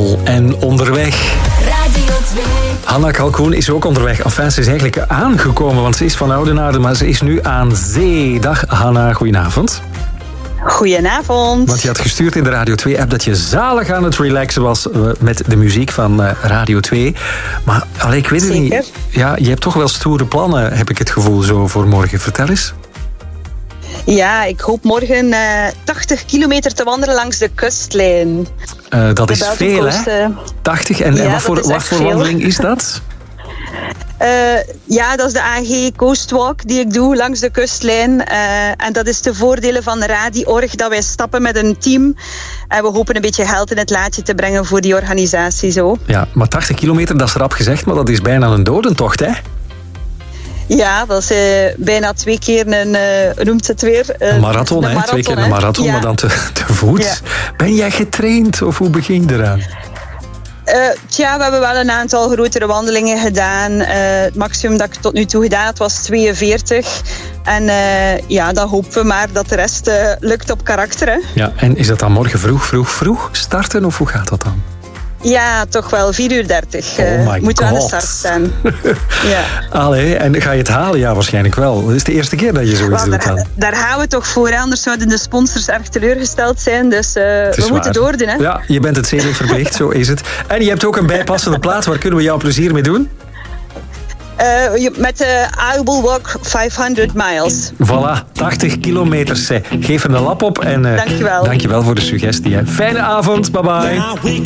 Vol en onderweg. Radio 2. Hanna Kalkoen is ook onderweg. Enfin, ze is eigenlijk aangekomen, want ze is van Oudenaarde, maar ze is nu aan zee. Dag Hanna, goedenavond. Goedenavond. Want je had gestuurd in de Radio 2-app dat je zalig aan het relaxen was met de muziek van Radio 2. Maar ik weet het niet. Ja, je hebt toch wel stoere plannen, heb ik het gevoel, zo voor morgen. Vertel eens. Ja, ik hoop morgen 80 kilometer te wandelen langs de kustlijn. Dat is veel, hè? 80? En wat voor wandeling is dat? Ja, dat is de AG Coast Walk die ik doe langs de kustlijn. En dat is de voordelen van Radi-org, dat wij stappen met een team. En we hopen een beetje geld in het laadje te brengen voor die organisatie zo. Ja, maar 80 kilometer, dat is rap gezegd, maar dat is bijna een dodentocht, hè? Ja, dat is bijna 2 keer noemt het weer? Een marathon, hè? 2 keer een marathon, ja. Maar dan te voet. Ja. Ben jij getraind of hoe begin je eraan? We hebben wel een aantal grotere wandelingen gedaan. Het maximum dat ik tot nu toe gedaan had was 42. En dan hopen we maar dat de rest lukt op karakter. Hè? Ja, en is dat dan morgen vroeg starten of hoe gaat dat dan? Ja, toch wel. 4:30 moet aan de start staan. Ja. Allee, en ga je het halen? Ja, waarschijnlijk wel. Het is de eerste keer dat je zoiets doet dan. Daar gaan we toch voor, hè? Anders zouden de sponsors erg teleurgesteld zijn. Dus we moeten doordoen. Hè? Ja, je bent het zedelijk verplicht, zo is het. En je hebt ook een bijpassende plaats. Waar kunnen we jouw plezier mee doen? Met de I Will Walk 500 miles. Voilà, 80 kilometers. Geef er een lap op en dankjewel. Dankjewel voor de suggestie. Hè. Fijne avond, bye bye.